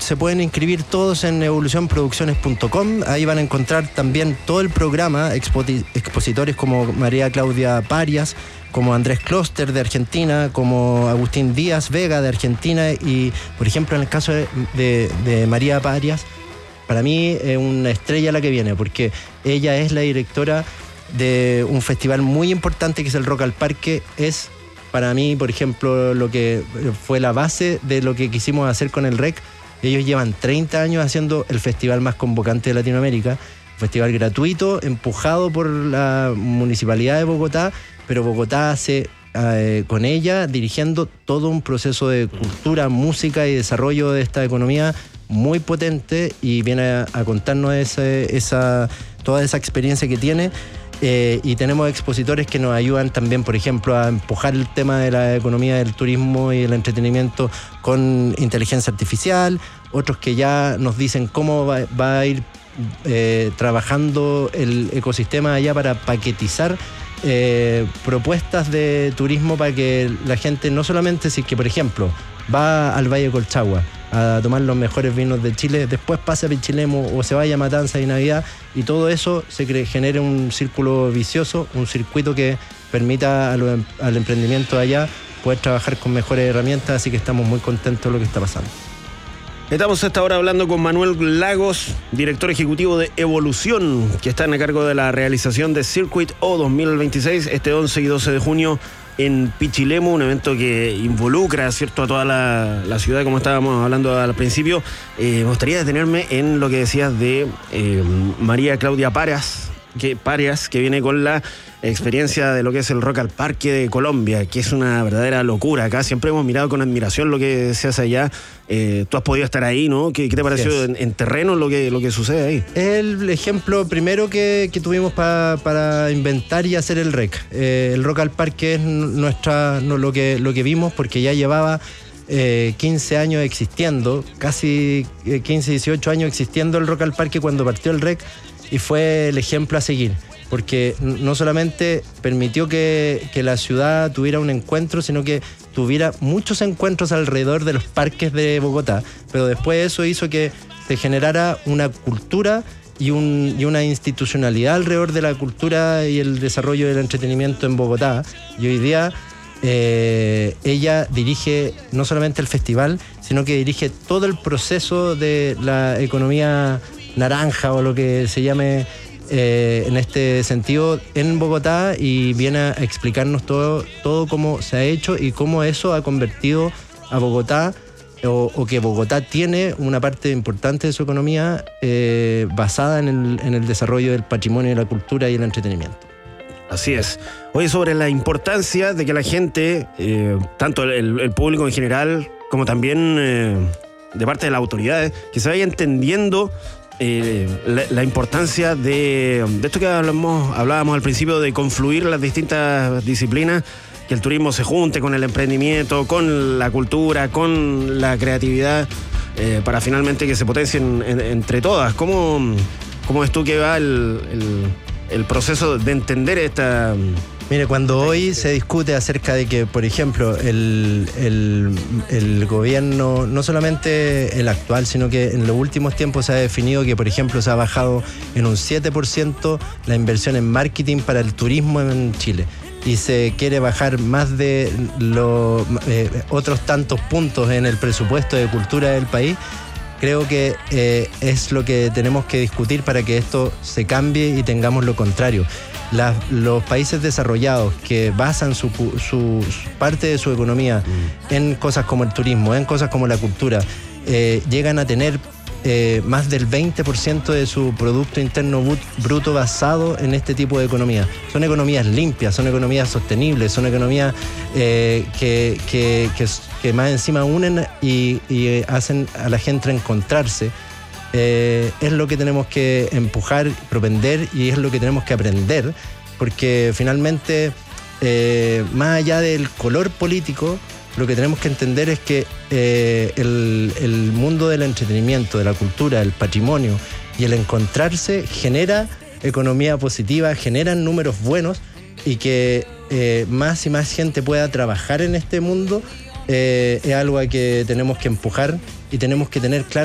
se pueden inscribir todos en evolucionproducciones.com. Ahí van a encontrar también todo el programa, expositores como María Claudia Parias, como Andrés Kloster de Argentina, como Agustín Díaz Vega de Argentina, y por ejemplo en el caso de María Parias, para mí es una estrella la que viene, porque ella es la directora de un festival muy importante que es el Rock al Parque. Es para mí, por ejemplo, lo que fue la base de lo que quisimos hacer con el REC. Ellos llevan 30 años haciendo el festival más convocante de Latinoamérica, un festival gratuito, empujado por la Municipalidad de Bogotá, pero Bogotá hace con ella dirigiendo todo un proceso de cultura, música y desarrollo de esta economía muy potente, y viene a contarnos toda esa experiencia que tiene. Y tenemos expositores que nos ayudan también, por ejemplo, a empujar el tema de la economía del turismo y el entretenimiento con inteligencia artificial, otros que ya nos dicen cómo va a ir trabajando el ecosistema allá para paquetizar propuestas de turismo para que la gente, no solamente si es que, por ejemplo, va al Valle Colchagua a tomar los mejores vinos de Chile, después pase a Pichilemu o se vaya a Matanza y Navidad, y todo eso genere un círculo vicioso, un circuito que permita al emprendimiento de allá poder trabajar con mejores herramientas. Así que estamos muy contentos de lo que está pasando. Estamos hasta ahora hablando con Manuel Lagos, director ejecutivo de Evolución, que está a cargo de la realización de Circuit O 2026 este 11 y 12 de junio en Pichilemu, un evento que involucra, ¿cierto?, a toda la ciudad, como estábamos hablando al principio. Me gustaría detenerme en lo que decías de María Claudia Parias, que viene con la experiencia de lo que es el Rock al Parque de Colombia, que es una verdadera locura. Acá siempre hemos mirado con admiración lo que se hace allá. Tú has podido estar ahí, ¿no? ¿Qué te pareció en terreno lo que sucede ahí? El ejemplo primero que tuvimos para inventar y hacer el REC. El Rock al Parque es lo que vimos, porque ya llevaba 15 años existiendo, casi 15, 18 años existiendo el Rock al Parque cuando partió el REC, y fue el ejemplo a seguir, porque no solamente permitió que la ciudad tuviera un encuentro, sino que tuviera muchos encuentros alrededor de los parques de Bogotá, pero después eso hizo que se generara una cultura y una institucionalidad alrededor de la cultura y el desarrollo del entretenimiento en Bogotá. Y hoy día ella dirige no solamente el festival, sino que dirige todo el proceso de la economía naranja, o lo que se llame en este sentido, en Bogotá, y viene a explicarnos todo cómo se ha hecho y cómo eso ha convertido a Bogotá, o que Bogotá tiene una parte importante de su economía basada en el desarrollo del patrimonio, de la cultura y el entretenimiento. Así es. Oye, sobre la importancia de que la gente, tanto el público en general, como también de parte de las autoridades, que se vaya entendiendo la importancia de esto que hablábamos al principio, de confluir las distintas disciplinas, que el turismo se junte con el emprendimiento, con la cultura, con la creatividad, para finalmente que se potencien entre todas. ¿Cómo es tú que va el proceso de entender esta... Mire, cuando hoy se discute acerca de que, por ejemplo, el gobierno, no solamente el actual, sino que en los últimos tiempos se ha definido que, por ejemplo, se ha bajado en un 7% la inversión en marketing para el turismo en Chile, y se quiere bajar más de otros tantos puntos en el presupuesto de cultura del país. Creo que es lo que tenemos que discutir para que esto se cambie y tengamos lo contrario. Los países desarrollados que basan su parte de su economía en cosas como el turismo, en cosas como la cultura, llegan a tener más del 20% de su Producto Interno Bruto basado en este tipo de economía. Son economías limpias, son economías sostenibles, son economías que más encima unen y hacen a la gente encontrarse. Es lo que tenemos que empujar, propender, y es lo que tenemos que aprender, porque finalmente, más allá del color político, lo que tenemos que entender es que el mundo del entretenimiento, de la cultura, del patrimonio y el encontrarse genera economía positiva, generan números buenos, y que más y más gente pueda trabajar en este mundo es algo a que tenemos que empujar, y tenemos que tener claro